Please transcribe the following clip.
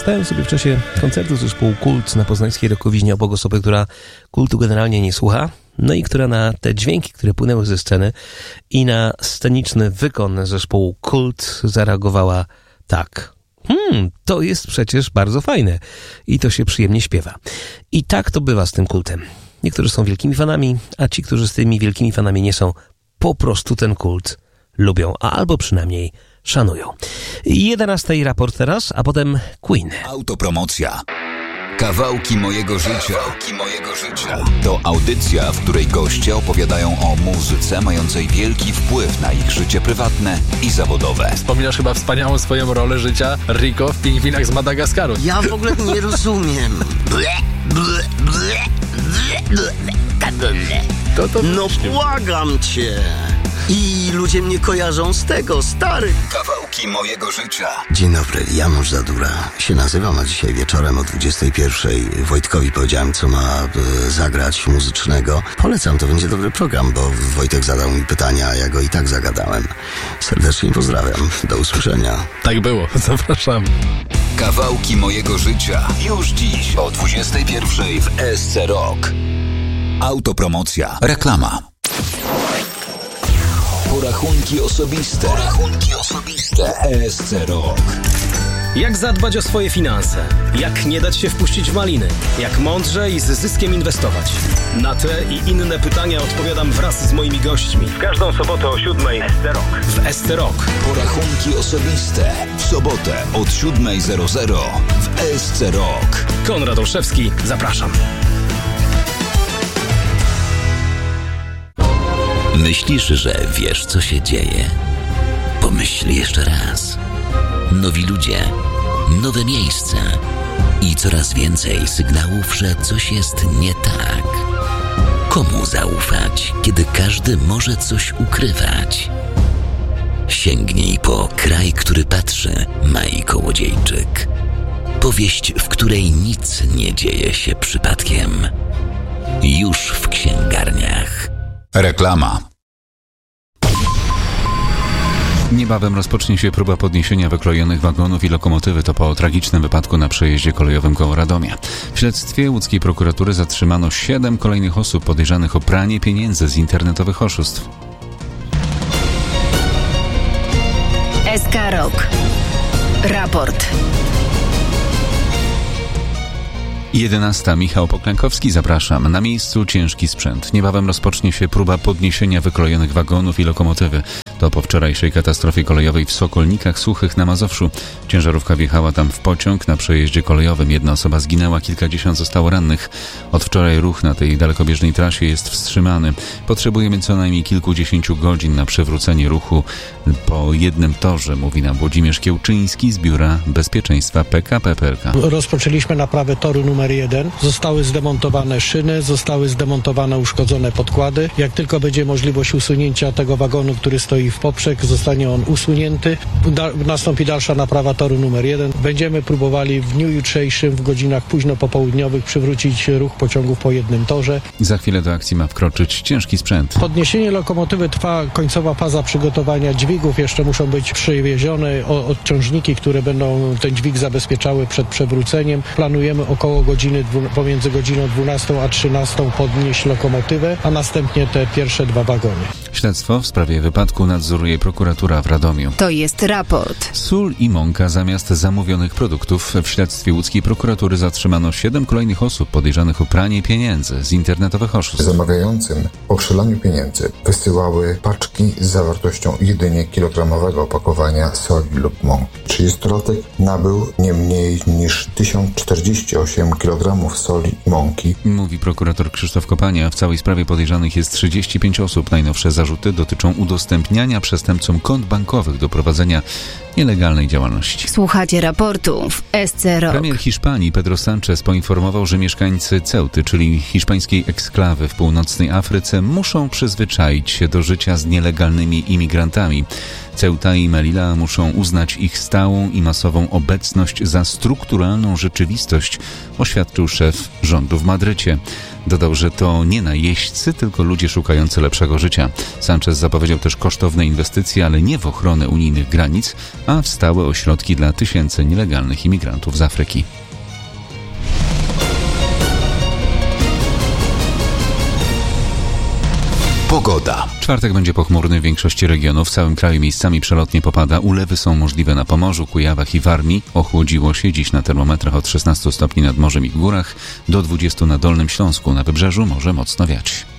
Stałem sobie w czasie koncertu zespołu Kult na poznańskiej Rokowiźnie obok osoby, która kultu generalnie nie słucha, no i która na te dźwięki, które płynęły ze sceny i na sceniczny wykon zespołu Kult zareagowała tak. To jest przecież bardzo fajne i to się przyjemnie śpiewa. I tak to bywa z tym kultem. Niektórzy są wielkimi fanami, a ci, którzy z tymi wielkimi fanami nie są, po prostu ten kult lubią, albo przynajmniej szanują. 11 raport teraz, a potem Queen. Autopromocja. Kawałki mojego życia. To audycja, w której goście opowiadają o muzyce mającej wielki wpływ na ich życie prywatne i zawodowe. Wspominasz chyba wspaniałą swoją rolę życia Rico w Pingwinach z Madagaskaru. Ja w ogóle nie rozumiem. No błagam cię. I ludzie mnie kojarzą z tego, stary. Kawałki mojego życia. Dzień dobry, Janusz Zadura się nazywam, a dzisiaj wieczorem o 21:00 Wojtkowi powiedziałem, co ma zagrać muzycznego. Polecam, to będzie dobry program, bo Wojtek zadał mi pytania, a ja go i tak zagadałem. Serdecznie pozdrawiam, do usłyszenia. Tak było, zapraszam. Kawałki mojego życia. Już dziś o 21:00 w SC Rock. Autopromocja. Reklama. Porachunki osobiste. SC Rock. Jak zadbać o swoje finanse? Jak nie dać się wpuścić w maliny? Jak mądrze i z zyskiem inwestować? Na te i inne pytania odpowiadam wraz z moimi gośćmi. W każdą sobotę o 7:00 SC Rock. W SC Rock. Porachunki osobiste. W sobotę od 7:00 w SC Rock. Konrad Olszewski, zapraszam. Myślisz, że wiesz, co się dzieje? Pomyśl jeszcze raz. Nowi ludzie, nowe miejsca i coraz więcej sygnałów, że coś jest nie tak. Komu zaufać, kiedy każdy może coś ukrywać? Sięgnij po Kraj, który patrzy, Mai Kołodziejczyk. Powieść, w której nic nie dzieje się przypadkiem. Już w księgarniach. Reklama. Niebawem rozpocznie się próba podniesienia wykrojonych wagonów i lokomotywy. To po tragicznym wypadku na przejeździe kolejowym koło Radomia. W śledztwie łódzkiej prokuratury zatrzymano 7 kolejnych osób podejrzanych o pranie pieniędzy z internetowych oszustw. SK Rock. Raport. 11. Michał Poklękowski, zapraszam. Na miejscu ciężki sprzęt. Niebawem rozpocznie się próba podniesienia wykrojonych wagonów i lokomotywy. To po wczorajszej katastrofie kolejowej w Sokolnikach Suchych na Mazowszu. Ciężarówka wjechała tam w pociąg na przejeździe kolejowym. Jedna osoba zginęła, kilkadziesiąt zostało rannych. Od wczoraj ruch na tej dalekobieżnej trasie jest wstrzymany. Potrzebujemy co najmniej kilkudziesięciu godzin na przywrócenie ruchu po jednym torze, mówi nam Włodzimierz Kiełczyński z Biura Bezpieczeństwa PKP PLK. Rozpoczęliśmy naprawę toru numer 1. Zostały zdemontowane szyny, zostały zdemontowane uszkodzone podkłady. Jak tylko będzie możliwość usunięcia tego wagonu, który stoi w poprzek, zostanie on usunięty. Nastąpi dalsza naprawa toru numer 1. Będziemy próbowali w dniu jutrzejszym w godzinach późno popołudniowych przywrócić ruch pociągów po jednym torze. Za chwilę do akcji ma wkroczyć ciężki sprzęt. Podniesienie lokomotywy trwa końcowa faza przygotowania dźwigów. Jeszcze muszą być przywiezione odciążniki, które będą ten dźwig zabezpieczały przed przewróceniem. Planujemy około pomiędzy godziną 12 a 13 podnieść lokomotywę, a następnie te pierwsze 2 wagony. Śledztwo w sprawie wypadku nadzoruje prokuratura w Radomiu. To jest raport. Sól i mąka zamiast zamówionych produktów. W śledztwie łódzkiej prokuratury zatrzymano 7 kolejnych osób podejrzanych o pranie pieniędzy z internetowych oszustw. Zamawiającym po przelaniu pieniędzy wysyłały paczki z zawartością jedynie kilogramowego opakowania soli lub mąki. 30-latek nabył nie mniej niż 1048 kg soli i mąki. Mówi prokurator Krzysztof Kopania. W całej sprawie podejrzanych jest 35 osób. Najnowsze zarzuty dotyczą udostępniania przestępcom kont bankowych do prowadzenia nielegalnej działalności. Słuchacie raportu w SC Rock. Premier Hiszpanii Pedro Sánchez poinformował, że mieszkańcy Ceuty, czyli hiszpańskiej eksklawy w północnej Afryce, muszą przyzwyczaić się do życia z nielegalnymi imigrantami. Ceuta i Melilla muszą uznać ich stałą i masową obecność za strukturalną rzeczywistość, oświadczył szef rządu w Madrycie. Dodał, że to nie najeźdźcy, tylko ludzie szukający lepszego życia. Sanchez zapowiedział też kosztowne inwestycje, ale nie w ochronę unijnych granic, a w stałe ośrodki dla tysięcy nielegalnych imigrantów z Afryki. Pogoda. Czwartek będzie pochmurny w większości regionów. W całym kraju miejscami przelotnie popada. Ulewy są możliwe na Pomorzu, Kujawach i Warmii. Ochłodziło się dziś na termometrach od 16 stopni nad morzem i w górach do 20 na Dolnym Śląsku. Na wybrzeżu może mocno wiać.